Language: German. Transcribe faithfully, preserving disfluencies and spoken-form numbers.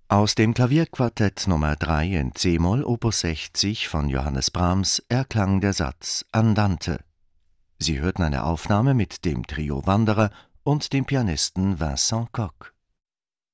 Aus dem Klavierquartett Nummer drei in c-Moll Opus sechzig von Johannes Brahms erklang der Satz Andante. Sie hörten eine Aufnahme mit dem Trio Wanderer und dem Pianisten Vincent Koch.